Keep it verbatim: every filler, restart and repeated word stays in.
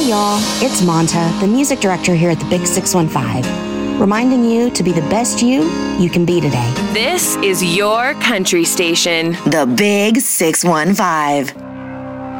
Hey y'all, it's Monta, the music director here at the Big six one five, reminding you to be the best you you can be today. This is your country station. The Big six one five.